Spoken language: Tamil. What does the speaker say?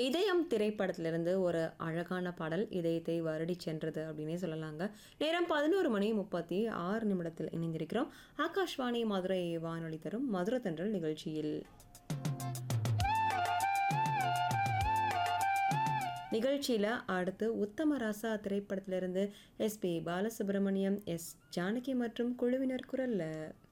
இதயம் திரைப்படத்திலிருந்து ஒரு அழகான பாடல் இதயத்தை வருடி சென்றது அப்படின்னே சொல்லலாங்க. நேரம் 11:36 இணைந்திருக்கிறோம். ஆகாஷ்வாணி மதுரை வானொலி தரும் மதுர தென்றல் நிகழ்ச்சியில். நிகழ்ச்சியில் அடுத்து உத்தமராசா திரைப்படத்திலிருந்து எஸ்பி பாலசுப்ரமணியம், எஸ் ஜானகி மற்றும் குழுவினர் குரல்ல